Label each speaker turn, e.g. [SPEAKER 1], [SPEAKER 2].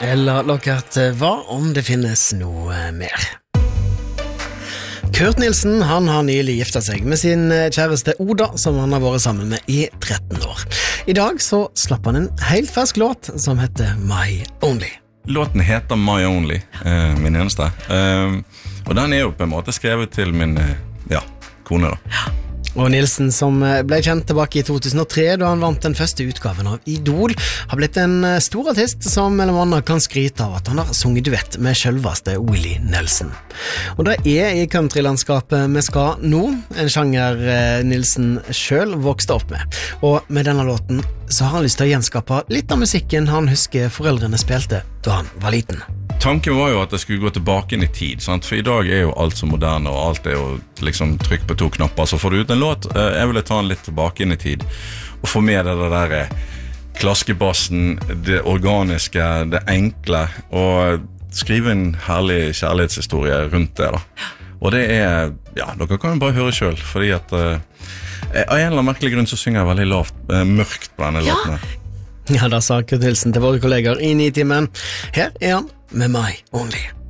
[SPEAKER 1] Eller lokkert, hva om det finnes noe mer? Kurt Nilsen, han har nylig giftet seg med sin kjæreste Oda, som han har vært sammen med i 13 år. I dag så slapp han en helt fersk låt som heter My Only.
[SPEAKER 2] Låten heter My Only, min eneste. Og den er jo på en måte skrevet til min kone da.
[SPEAKER 1] Og Nilsen, som ble kjent tilbake i 2003 da han vant den første utgaven av Idol, har blitt en stor artist som mellom annet kan skryte av at han har sunget duett med selveste Willie Nelson. Og det er i countrylandskapet vi skal nå, en sjanger Nilsen selv vokste opp med. Og med denne låten så har han lyst til å gjenskape litt av musikken han husker foreldrene spilte da han var liten.
[SPEAKER 2] Tanken var jo at jeg skulle gå tilbake inn i tid, sant? For i dag er jo alt så moderne, og alt er jo liksom trykk på 2 knapper, så får du ut en låt. Jeg ville ta den litt tilbake inn i tid, og få med det der klaskebassen, det organiske, det enkle, og skrive en herlig kjærlighetshistorie rundt det da. Og det er, dere kan jo bare høre selv, fordi at av en eller annen merkelig grunn så synger jeg veldig lavt, mørkt på denne låtene.
[SPEAKER 1] Ja, da sa Kurt Nilsen til våre kolleger i Nitimen. Her er han med My Only.